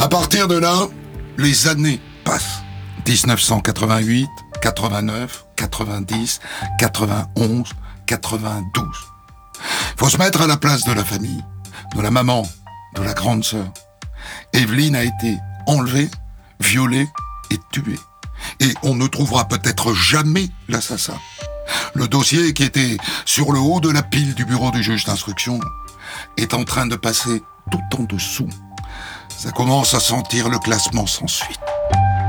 À partir de là, les années passent. 1988, 89, 90, 91, 92. Faut se mettre à la place de la famille, de la maman, de la grande sœur. Evelyne a été enlevée, violée et tuée. Et on ne trouvera peut-être jamais l'assassin. Le dossier qui était sur le haut de la pile du bureau du juge d'instruction est en train de passer tout en dessous. Ça commence à sentir le classement sans suite.